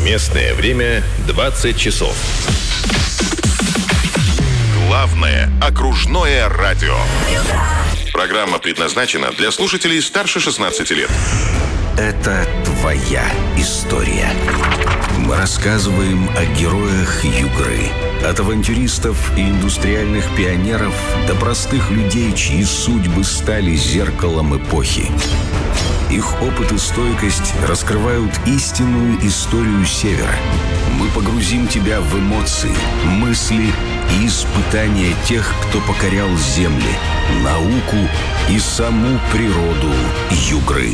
Местное время 20 часов. Главное окружное радио. Программа предназначена для слушателей старше 16 лет. Это твоя история. Мы рассказываем о героях Югры. От авантюристов и индустриальных пионеров до простых людей, чьи судьбы стали зеркалом эпохи. Их опыт и стойкость раскрывают истинную историю Севера. Мы погрузим тебя в эмоции, мысли и испытания тех, кто покорял земли, науку и саму природу Югры.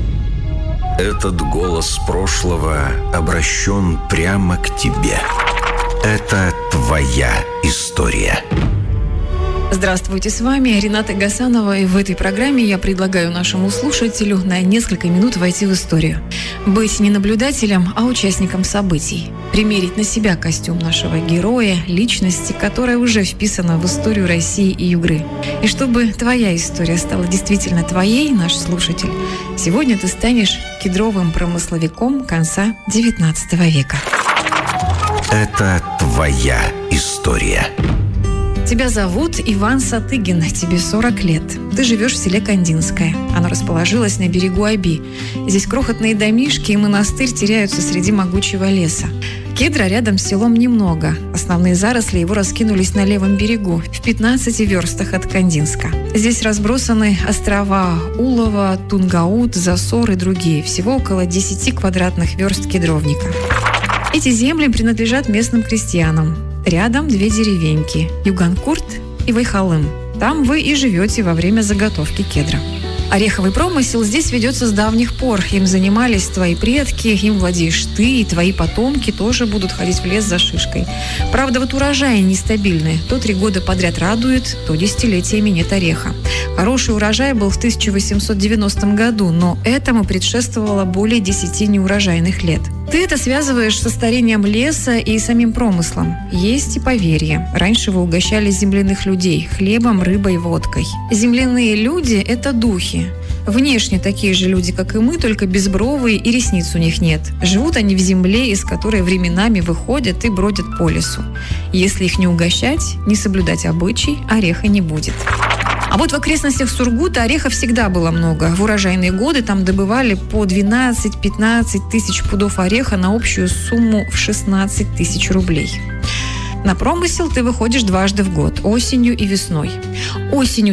Этот голос прошлого обращен прямо к тебе. Это твоя история. Здравствуйте, с вами Рената Гасанова, и в этой программе я предлагаю нашему слушателю на несколько минут войти в историю. Быть не наблюдателем, а участником событий. Примерить на себя костюм нашего героя, личности, которая уже вписана в историю России и Югры. И чтобы твоя история стала действительно твоей, наш слушатель, сегодня ты станешь кедровым промысловиком конца XIX века. Это твоя история. Тебя зовут Иван Сатыгин, тебе 40 лет. Ты живешь в селе Кандинское. Оно расположилось на берегу Оби. Здесь крохотные домишки и монастырь теряются среди могучего леса. Кедра рядом с селом немного. Основные заросли его раскинулись на левом берегу, в 15 верстах от Кандинска. Здесь разбросаны острова Улова, Тунгаут, Засор и другие. Всего около 10 квадратных верст кедровника. Эти земли принадлежат местным крестьянам. Рядом 2 деревеньки – Юганкурт и Вайхалым. Там вы и живете во время заготовки кедра. Ореховый промысел здесь ведется с давних пор. Им занимались твои предки, им владеешь ты, и твои потомки тоже будут ходить в лес за шишкой. Правда, вот урожаи нестабильные. То 3 года подряд радует, то десятилетиями нет ореха. Хороший урожай был в 1890 году, но этому предшествовало более 10 неурожайных лет. Ты это связываешь со старением леса и самим промыслом. Есть и поверье. Раньше вы угощали земляных людей хлебом, рыбой, водкой. Земляные люди – это духи. Внешне такие же люди, как и мы, только безбровые и ресниц у них нет. Живут они в земле, из которой временами выходят и бродят по лесу. Если их не угощать, не соблюдать обычай, ореха не будет. А вот в окрестностях Сургута ореха всегда было много. В урожайные годы там добывали по 12-15 тысяч пудов ореха на общую сумму в 16 тысяч рублей. На промысел ты выходишь дважды в год – осенью и весной. Осенью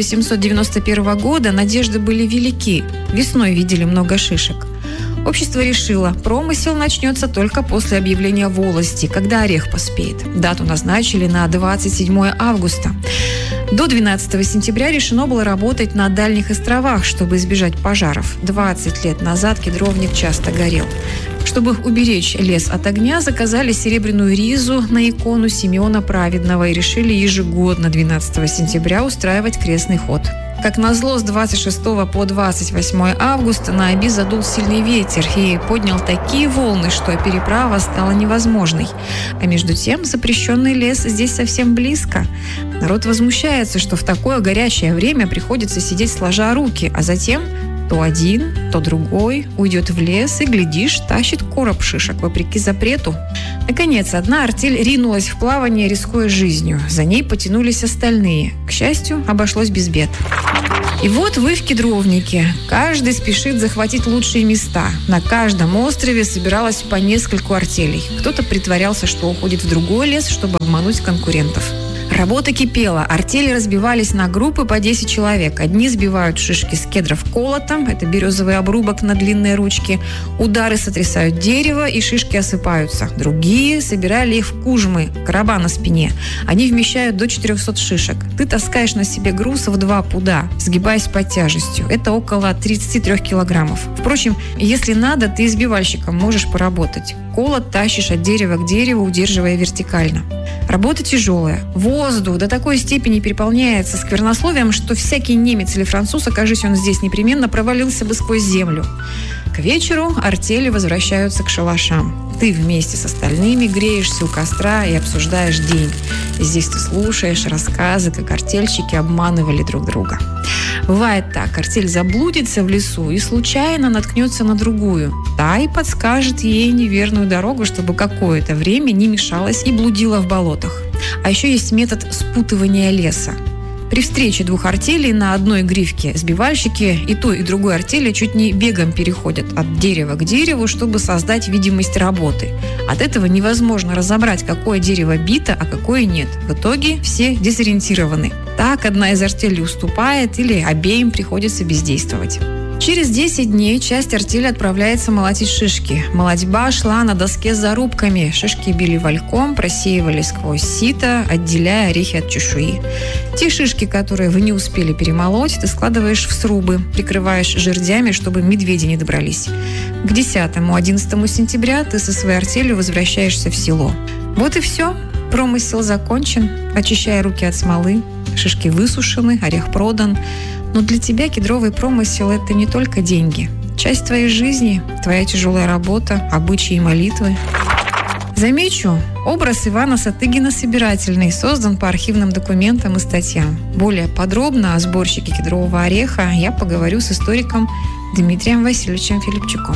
1891 года надежды были велики. Весной видели много шишек. Общество решило, промысел начнется только после объявления волости, когда орех поспеет. Дату назначили на 27 августа. До 12 сентября решено было работать на дальних островах, чтобы избежать пожаров. 20 лет назад кедровник часто горел. Чтобы уберечь лес от огня, заказали серебряную ризу на икону Симеона Праведного и решили ежегодно 12 сентября устраивать крестный ход. Как назло, с 26 по 28 августа на Оби задул сильный ветер и поднял такие волны, что переправа стала невозможной. А между тем запрещенный лес здесь совсем близко. Народ возмущается, что в такое горячее время приходится сидеть сложа руки, а затем то один, то другой уйдет в лес и, глядишь, тащит короб шишек вопреки запрету. Наконец, одна артель ринулась в плавание, рискуя жизнью. За ней потянулись остальные. К счастью, обошлось без бед. И вот вы в кедровнике. Каждый спешит захватить лучшие места. На каждом острове собиралось по нескольку артелей. Кто-то притворялся, что уходит в другой лес, чтобы обмануть конкурентов. Работа кипела, артели разбивались на группы по 10 человек. Одни сбивают шишки с кедров колотом, это березовый обрубок на длинные ручки. Удары сотрясают дерево, и шишки осыпаются. Другие собирали их в кужмы, короба на спине. Они вмещают до 400 шишек. Ты таскаешь на себе груз в 2 пуда, сгибаясь под тяжестью. Это около 33 килограммов. Впрочем, если надо, ты избивальщиком можешь поработать. Колот тащишь от дерева к дереву, удерживая вертикально. Работа тяжелая. Воздух до такой степени переполняется сквернословием, что всякий немец или француз, окажись он здесь непременно, провалился бы сквозь землю. К вечеру артели возвращаются к шалашам. Ты вместе с остальными греешься у костра и обсуждаешь день. Здесь ты слушаешь рассказы, как артельщики обманывали друг друга. Бывает так, артель заблудится в лесу и случайно наткнется на другую. Та и подскажет ей неверную дорогу, чтобы какое-то время не мешалась и блудила в болотах. А еще есть метод спутывания леса. При встрече двух артелей на одной гривке сбивальщики и той, и другой артели чуть не бегом переходят от дерева к дереву, чтобы создать видимость работы. От этого невозможно разобрать, какое дерево бито, а какое нет. В итоге все дезориентированы. Так одна из артелей уступает или обеим приходится бездействовать. Через 10 дней часть артели отправляется молотить шишки. Молотьба шла на доске с зарубками. Шишки били вальком, просеивали сквозь сито, отделяя орехи от чешуи. Те шишки, которые вы не успели перемолоть, ты складываешь в срубы, прикрываешь жердями, чтобы медведи не добрались. К 10-11 сентября ты со своей артелью возвращаешься в село. Вот и все. Промысел закончен. Очищая руки от смолы. Шишки высушены, орех продан. Но для тебя кедровый промысел – это не только деньги. Часть твоей жизни, твоя тяжелая работа, обычаи и молитвы. Замечу, образ Ивана Сатыгина собирательный, создан по архивным документам и статьям. Более подробно о сборщике кедрового ореха я поговорю с историком Дмитрием Васильевичем Филипчуком.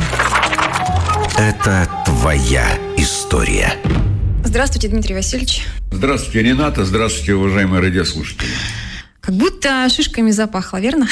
Это твоя история. Здравствуйте, Дмитрий Васильевич. Здравствуйте, Рената. Здравствуйте, уважаемые радиослушатели. Как будто шишками запахло, верно?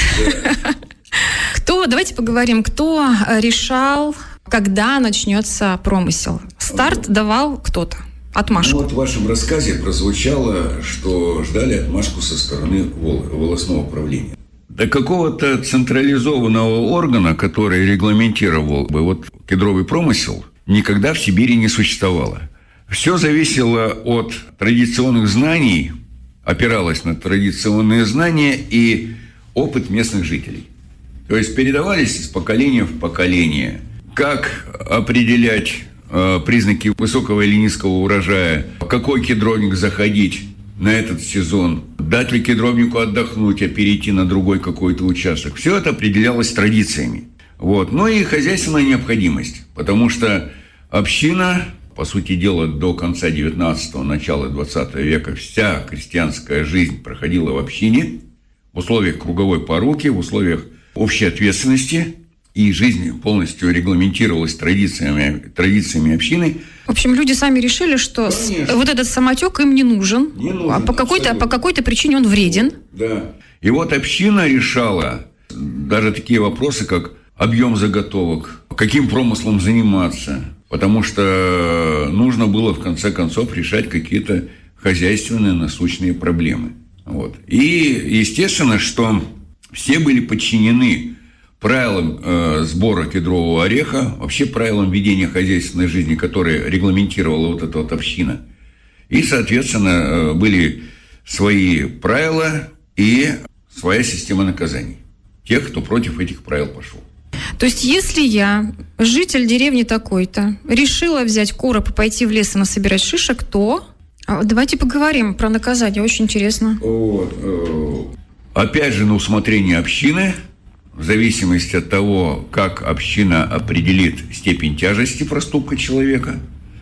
Да. Давайте поговорим, кто решал, когда начнется промысел? Старт давал кто-то, отмашку. Вот в вашем рассказе прозвучало, что ждали отмашку со стороны волостного управления. До какого-то централизованного органа, который регламентировал бы вот кедровый промысел, никогда в Сибири не существовало. Все зависело от традиционных знаний, опиралось на традиционные знания и опыт местных жителей. То есть передавались из поколения в поколение. Как определять признаки высокого или низкого урожая, в какой кедровник заходить на этот сезон, дать ли кедровнику отдохнуть, а перейти на другой какой-то участок. Все это определялось традициями. Вот. Ну и хозяйственная необходимость, потому что община, по сути дела, до конца 19-го, начала 20 века вся крестьянская жизнь проходила в общине, в условиях круговой поруки, в условиях общей ответственности, и жизнь полностью регламентировалась традициями общины. В общем, люди сами решили, что вот этот самотек им не нужен, а по какой-то причине он вреден. Да. И вот община решала даже такие вопросы, как объем заготовок, каким промыслом заниматься, потому что нужно было, в конце концов, решать какие-то хозяйственные насущные проблемы. Вот. И естественно, что все были подчинены правилам сбора кедрового ореха, вообще правилам ведения хозяйственной жизни, которые регламентировала вот эта вот община. И, соответственно, были свои правила и своя система наказаний тех, кто против этих правил пошел. То есть, если я, житель деревни такой-то, решила взять короб и пойти в лес и насобирать шишек, то... Давайте поговорим про наказание, очень интересно. Вот. Опять же, на усмотрение общины, в зависимости от того, как община определит степень тяжести проступка человека,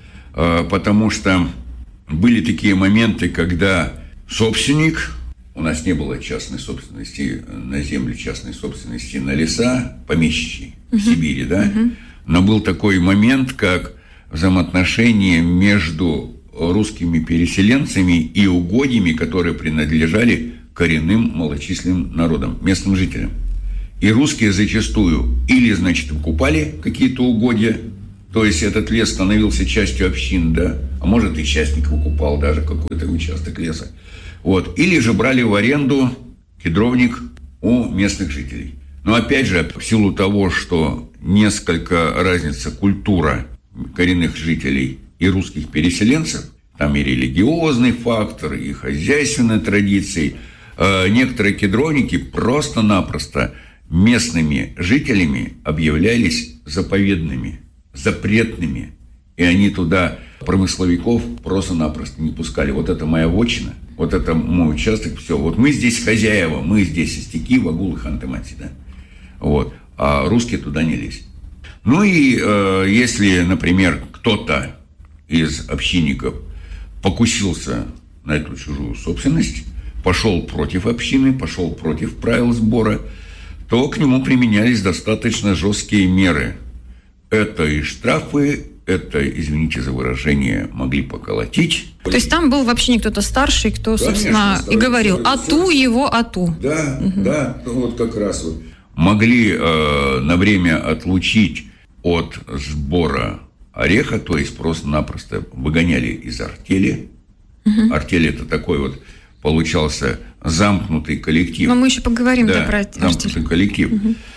потому что были такие моменты, когда собственник, у нас не было частной собственности на землю, частной собственности на леса, помещичьи в Сибири, да, но был такой момент, как взаимоотношения между русскими переселенцами и угодьями, которые принадлежали коренным малочисленным народам, местным жителям. И русские зачастую или, значит, выкупали какие-то угодья, то есть этот лес становился частью общин, да, а может и частник выкупал даже какой-то участок леса. Вот. Или же брали в аренду кедровник у местных жителей. Но опять же, в силу того, что несколько разница культура коренных жителей и русских переселенцев, там и религиозный фактор, и хозяйственные традиции, некоторые кедровники просто-напросто местными жителями объявлялись заповедными, запретными, и они туда промысловиков просто-напросто не пускали. Вот это моя вотчина, вот это мой участок, все. Вот мы здесь хозяева, мы здесь истяки, вагулы, ханты-манси, да? Вот. А русские туда не лезть. Ну и если, например, кто-то из общинников покусился на эту чужую собственность, пошел против общины, пошел против правил сбора, то к нему применялись достаточно жесткие меры. Это и штрафы, это, извините за выражение, могли поколотить. То есть там был вообще не кто-то старший, кто, конечно, собственно, и говорил «ату его, ату». Да, да, вот как раз вот. Могли на время отлучить от сбора ореха, то есть просто-напросто выгоняли из артели. Артель – это такой вот, получался замкнутый коллектив. Но мы еще поговорим про артель. Замкнутый коллектив.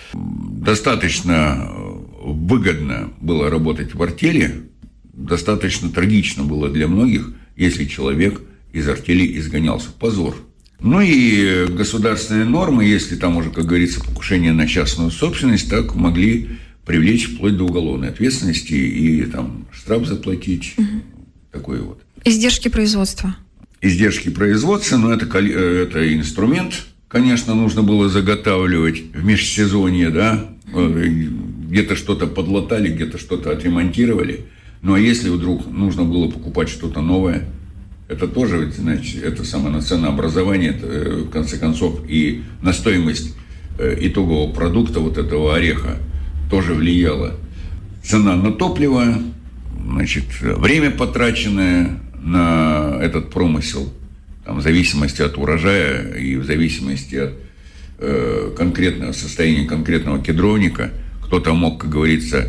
Достаточно выгодно было работать в артели, достаточно трагично было для многих, если человек из артели изгонялся. Позор. Ну и государственные нормы, если там уже, как говорится, покушение на частную собственность, так могли привлечь вплоть до уголовной ответственности и там штраф заплатить. Такой вот. Издержки производства. Издержки производства, но это инструмент, конечно, нужно было заготавливать в межсезонье, да, где-то что-то подлатали, где-то что-то отремонтировали. Ну а если вдруг нужно было покупать что-то новое, это тоже, значит, это самое на ценообразование, в конце концов, и на стоимость итогового продукта вот этого ореха тоже влияло. Цена на топливо, значит, время, потраченное на этот промысел, там, в зависимости от урожая и в зависимости от конкретного состояния конкретного кедровника, кто-то мог, как говорится,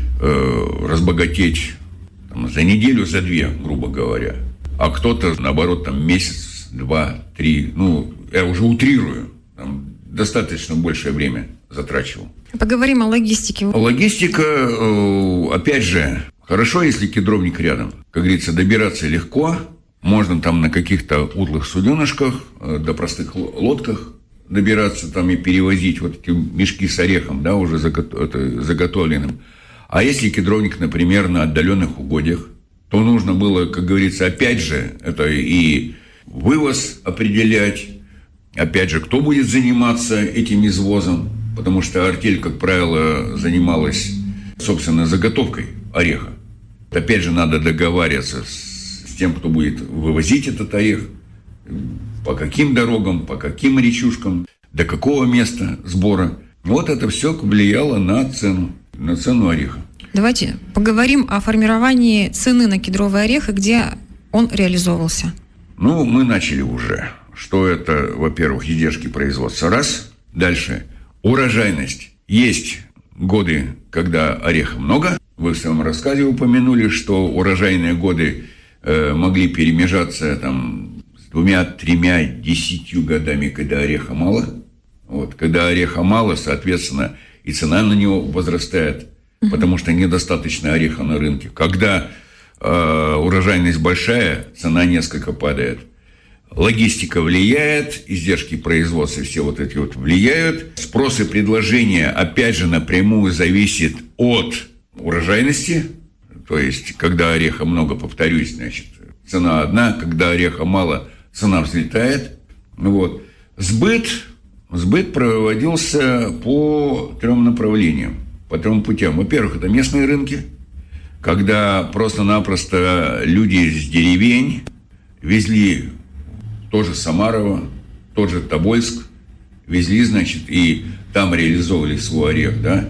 разбогатеть там, за неделю, за две, грубо говоря. А кто-то, наоборот, там месяц, 2, 3, ну, я уже утрирую, там, достаточно большее время затрачивал. Поговорим о логистике. Логистика, опять же, хорошо, если кедровник рядом. Как говорится, добираться легко, можно там на каких-то утлых суденышках, до простых лодках добираться там и перевозить вот эти мешки с орехом, да, уже заготовленным. А если кедровник, например, на отдаленных угодьях, то нужно было, как говорится, опять же, это и вывоз определять, опять же, кто будет заниматься этим извозом, потому что артель, как правило, занималась, собственно, заготовкой ореха. Опять же, надо договариваться с тем, кто будет вывозить этот орех, по каким дорогам, по каким речушкам, до какого места сбора. Вот это все влияло на цену ореха. Давайте поговорим о формировании цены на кедровый орех и где он реализовывался. Ну, мы начали уже, что это, во-первых, издержки производства. Раз. Дальше. Урожайность. Есть годы, когда ореха много. Вы в своем рассказе упомянули, что урожайные годы могли перемежаться там, с 2, 3, 10 годами, когда ореха мало. Вот. Когда ореха мало, соответственно, и цена на него возрастает, потому что недостаточно ореха на рынке. Когда урожайность большая, цена несколько падает. Логистика влияет, издержки производства все вот эти вот влияют. Спрос и предложение, опять же, напрямую зависит от урожайности. То есть, когда ореха много, повторюсь, значит, цена одна. Когда ореха мало, цена взлетает. Вот. Сбыт проводился по 3 направлениям, по 3 путям. Во-первых, это местные рынки, когда просто-напросто люди с деревень везли тоже Самарово, тот же Тобольск, везли, значит, и там реализовывали свой орех, да.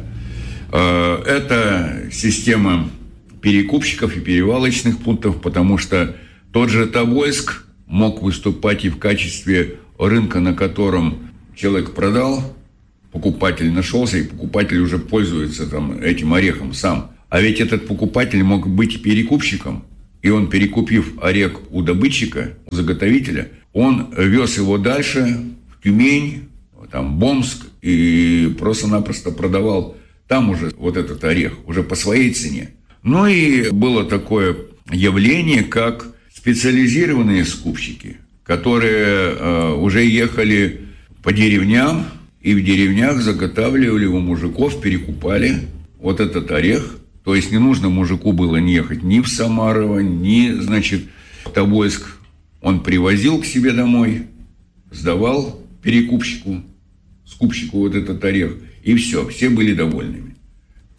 Это система перекупщиков и перевалочных пунктов, потому что тот же Тобольск мог выступать и в качестве рынка, на котором человек продал, покупатель нашелся, и покупатель уже пользуется там, этим орехом сам. А ведь этот покупатель мог быть перекупщиком, и он, перекупив орех у добытчика, у заготовителя, он вез его дальше в Тюмень, там, Бомск, и просто-напросто продавал там уже вот этот орех, уже по своей цене. Ну и было такое явление, как специализированные скупщики, которые уже ехали по деревням, и в деревнях заготавливали у мужиков, перекупали вот этот орех. То есть не нужно мужику было не ехать ни в Самарово, ни, значит, в Тобольск. Он привозил к себе домой, сдавал перекупщику, скупщику вот этот орех, и все были довольными.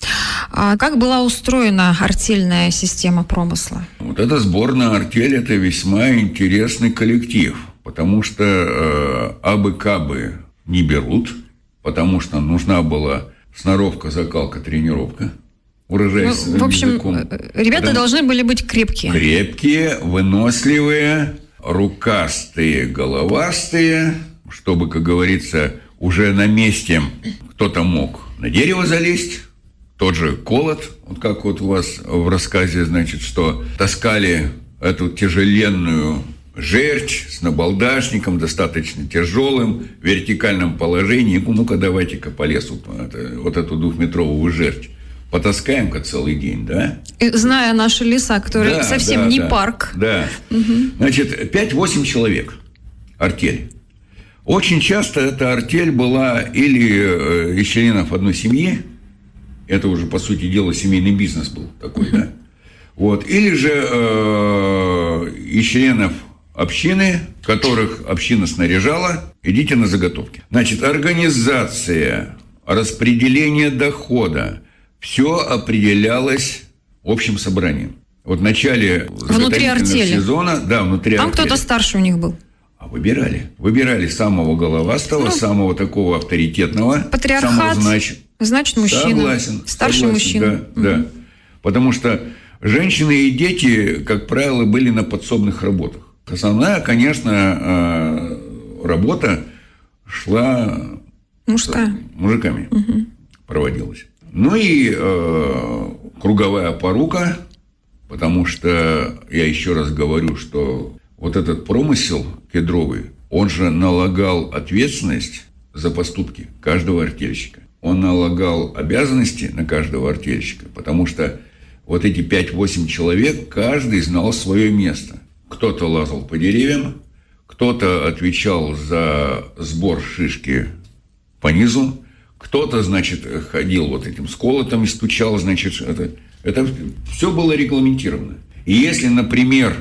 А как была устроена артельная система промысла? Вот эта сборная артель – это весьма интересный коллектив, потому что абы-кабы не берут, потому что нужна была сноровка, закалка, тренировка. Выражаясь в общем, языком. Ребята должны были быть крепкие. Крепкие, выносливые, рукастые, головастые, чтобы, как говорится, уже на месте кто-то мог на дерево залезть, тот же колот, вот как вот у вас в рассказе, значит, что таскали эту тяжеленную жердь с набалдашником, достаточно тяжелым, в вертикальном положении. Ну-ка, давайте-ка по лесу вот эту 2-метровую жердь потаскаем-ка целый день, да? И, зная наши леса, которые совсем не парк. Да. Значит, 5-8 человек артель. Очень часто эта артель была или из членов одной семьи, это уже, по сути дела, семейный бизнес был такой, да? Вот. Или же из членов общины, которых община снаряжала, идите на заготовки. Значит, организация, распределение дохода, все определялось общим собранием. Вот в начале заготовительного сезона, да, внутри артели. Там кто-то старше у них был. А выбирали самого головастого, самого такого авторитетного, патриархат, значит, мужчина. Согласен. Старший мужчина. Да. Потому что женщины и дети, как правило, были на подсобных работах. Основная, конечно, работа шла мужиками, проводилась. Ну и круговая порука, потому что, я еще раз говорю, что вот этот промысел кедровый, он же налагал ответственность за поступки каждого артельщика. Он налагал обязанности на каждого артельщика, потому что вот эти 5-8 человек, каждый знал свое место. Кто-то лазал по деревьям, кто-то отвечал за сбор шишки по низу, кто-то, значит, ходил вот этим сколотом и стучал, значит, это все было регламентировано. И если, например,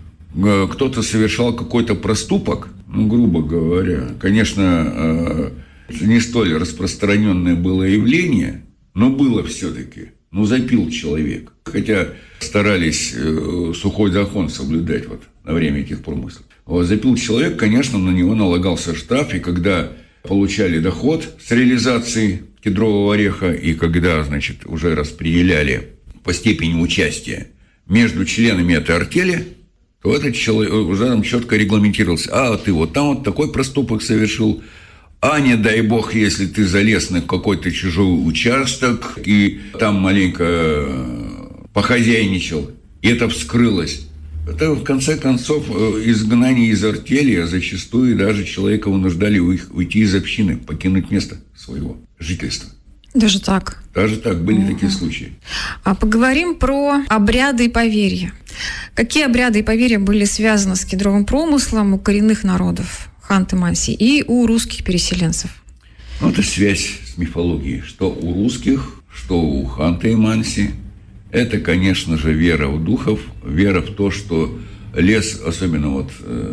кто-то совершал какой-то проступок, ну, грубо говоря, конечно, не столь распространенное было явление, но было все-таки. Ну, запил человек. Хотя старались сухой закон соблюдать вот на время этих промыслов. Вот, запил человек, конечно, на него налагался штраф, и когда получали доход с реализации кедрового ореха, и когда, значит, уже распределяли по степени участия между членами этой артели, то этот человек уже там четко регламентировался. А ты вот там вот такой проступок совершил, а не дай бог, если ты залез на какой-то чужой участок и там маленько похозяйничал, и это вскрылось. Это, в конце концов, изгнание из артели, а зачастую даже человека вынуждали уйти из общины, покинуть место своего жительства. Даже так? Даже так, были такие случаи. А поговорим про обряды и поверья. Какие обряды и поверья были связаны с кедровым промыслом у коренных народов Ханты-Манси и у русских переселенцев? Ну, это связь с мифологией. Что у русских, что у Ханты-Манси. Это, конечно же, вера в духов, вера в то, что лес, особенно вот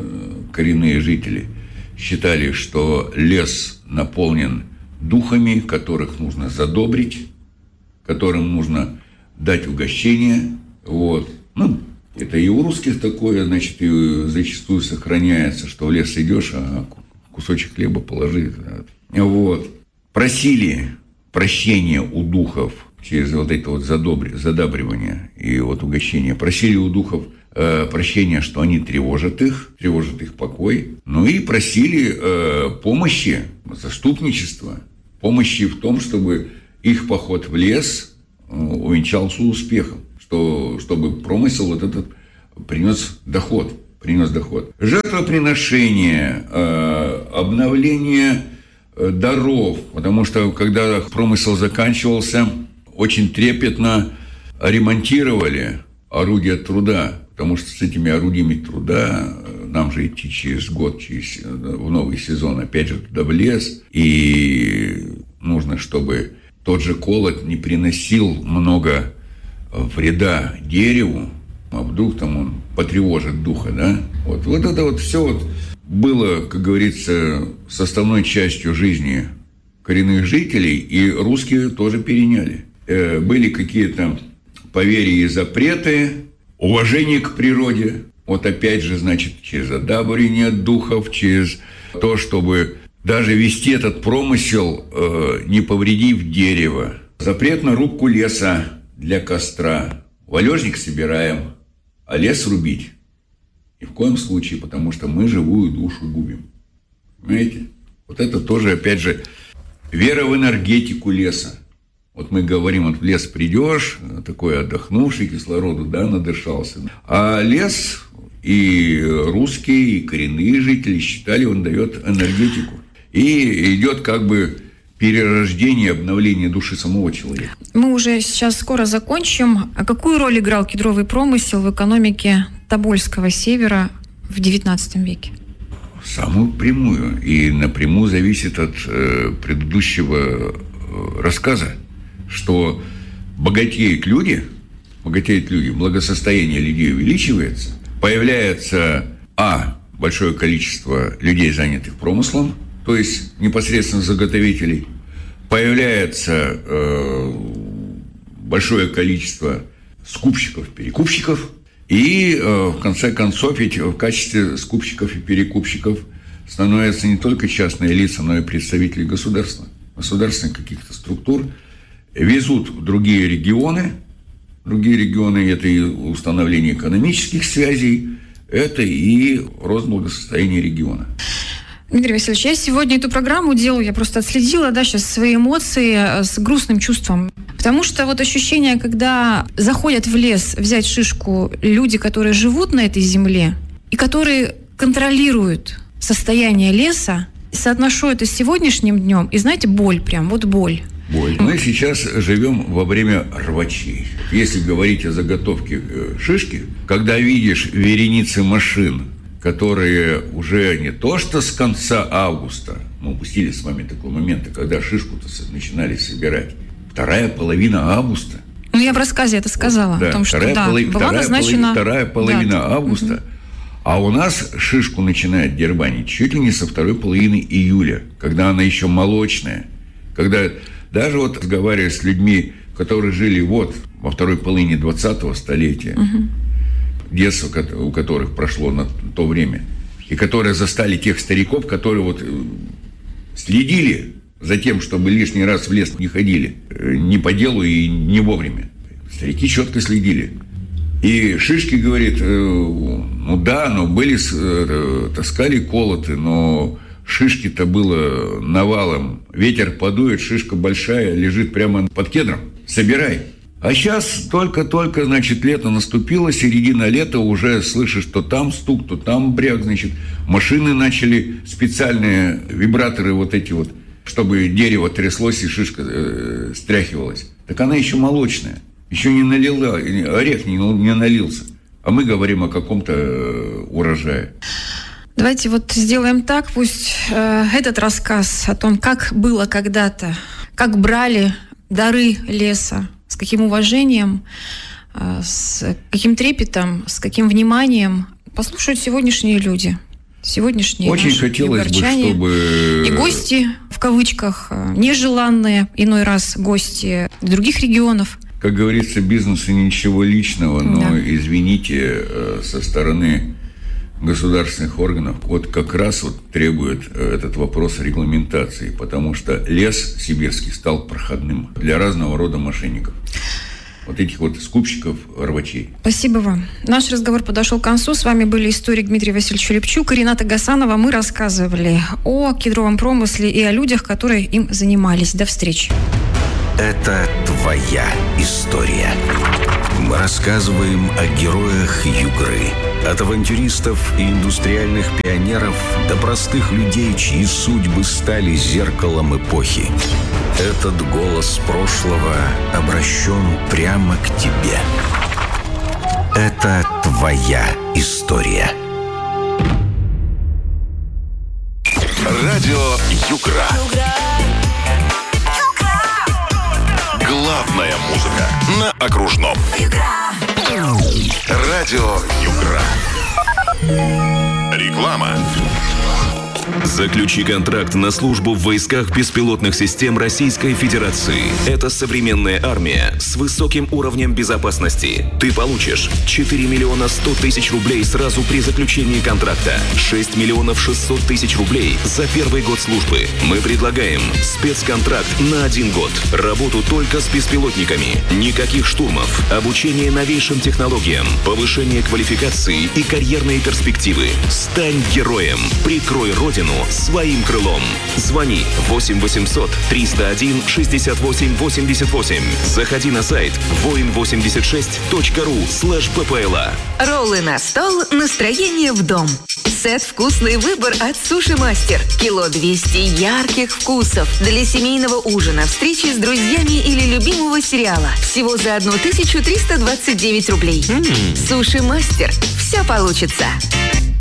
коренные жители, считали, что лес наполнен духами, которых нужно задобрить, которым нужно дать угощение. Вот. Ну, это и у русских такое, значит, и зачастую сохраняется, что в лес идешь, а кусочек хлеба положи. Вот. Просили прощения у духов через вот это вот задабривание и вот угощение. Просили у духов прощения, что они тревожат их покой. Ну и просили помощи, заступничества, помощи в том, чтобы их поход в лес увенчался успехом, чтобы промысел вот этот принес доход. Жертвоприношение, обновление даров, потому что когда промысел заканчивался, очень трепетно ремонтировали орудия труда, потому что с этими орудиями труда нам же идти через год, в новый сезон, опять же, туда в лес, и нужно, чтобы тот же колот не приносил много вреда дереву, а вдруг там он потревожит духа, да? Вот это вот все вот было, как говорится, составной частью жизни коренных жителей, и русские тоже переняли. были какие-то поверья и запреты, уважение к природе. Вот опять же, значит, через одабривание духов, через то, чтобы даже вести этот промысел, не повредив дерево. Запрет на рубку леса для костра. Валежник собираем, а лес рубить ни в коем случае, потому что мы живую душу губим. Понимаете? Вот это тоже, опять же, вера в энергетику леса. Вот мы говорим, вот в лес придешь, такой отдохнувший, кислороду, да, надышался. А лес и русские, и коренные жители считали, он дает энергетику. И идет как бы перерождение, обновление души самого человека. Мы уже сейчас скоро закончим. А какую роль играл кедровый промысел в экономике Тобольского севера в XIX веке? Самую прямую. И напрямую зависит от предыдущего рассказа, что богатеют люди, благосостояние людей увеличивается, появляется большое количество людей, занятых промыслом, то есть непосредственно заготовителей, появляется большое количество скупщиков, перекупщиков, и в конце концов ведь в качестве скупщиков и перекупщиков становятся не только частные лица, но и представители государства, государственных каких-то структур, везут в другие регионы, это и установление экономических связей, это и рост благосостояния региона. Дмитрий Васильевич, я сегодня эту программу делаю, я просто отследила, сейчас свои эмоции с грустным чувством. Потому что вот ощущение, когда заходят в лес взять шишку люди, которые живут на этой земле и которые контролируют состояние леса, соотношу это с сегодняшним днем, и знаете, боль. Мы сейчас живем во время рвачей. Если говорить о заготовке шишки, когда видишь вереницы машин, которые уже не то что с конца августа, мы упустили с вами такой момент, когда шишку-то начинали собирать, вторая половина августа. Я в рассказе это сказала, вот, о том, что была назначена... Вторая половина августа, а у нас шишку начинает дербанить чуть ли не со второй половины июля, когда она еще молочная, когда даже вот разговаривая с людьми, которые жили во второй половине 20-го столетия, детство у которых прошло на то время, и которые застали тех стариков, которые следили за тем, чтобы лишний раз в лес не ходили, не по делу и не вовремя. Старики четко следили. И шишки, говорит, но были, таскали колоты, но шишки-то было навалом. Ветер подует, шишка большая, лежит прямо под кедром. Собирай. А сейчас только, значит, лето наступило, середина лета, уже слышишь, то там стук, то там бряк, значит. Машины начали, специальные вибраторы чтобы дерево тряслось и шишка стряхивалась. Так она еще молочная, еще не налила, орех не налился. А мы говорим о каком-то урожае. Давайте сделаем так, пусть этот рассказ о том, как было когда-то, как брали дары леса, с каким уважением, с каким трепетом, с каким вниманием послушают сегодняшние люди. Сегодняшние очень наши хотелось бы, чтобы... И гости, в кавычках, нежеланные, иной раз гости других регионов. Как говорится, бизнесу ничего личного, но, извините, со стороны государственных органов как раз требует этот вопрос регламентации, потому что лес сибирский стал проходным для разного рода мошенников. Этих скупщиков, рвачей. Спасибо вам. Наш разговор подошел к концу. С вами были историк Дмитрий Васильевич Филипчук и Рената Гасанова. Мы рассказывали о кедровом промысле и о людях, которые им занимались. До встречи. Это твоя история. Мы рассказываем о героях Югры. От авантюристов и индустриальных пионеров до простых людей, чьи судьбы стали зеркалом эпохи. Этот голос прошлого обращен прямо к тебе. Это твоя история. Радио Югра. Главная музыка на окружном. Радио Югра. Реклама. Заключи контракт на службу в войсках беспилотных систем Российской Федерации. Это современная армия с высоким уровнем безопасности. Ты получишь 4 миллиона 100 тысяч рублей сразу при заключении контракта, 6 миллионов 600 тысяч рублей за первый год службы. Мы предлагаем спецконтракт на 1 год. Работу только с беспилотниками. Никаких штурмов. Обучение новейшим технологиям. Повышение квалификации и карьерные перспективы. Стань героем. Прикрой родину своим крылом. Звони 8 800 301 68 88. Заходи на сайт voin86.ru/ppla. Роллы на стол, настроение в дом. Сет «Вкусный выбор» от Суши Мастер. Кило 200 ярких вкусов для семейного ужина, встречи с друзьями или любимого сериала. Всего за 1329 рублей. Суши Мастер. Все получится.